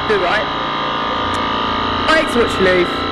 Do right. I hate to watch you leave.